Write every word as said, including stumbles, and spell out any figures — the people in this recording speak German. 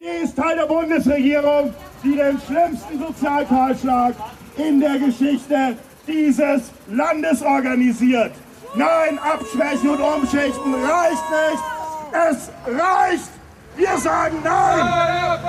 Die ist Teil der Bundesregierung, die den schlimmsten Sozialkahlschlag in der Geschichte dieses Landes organisiert. Nein, abschwächen und umschichten reicht nicht. Es reicht. Wir sagen Nein.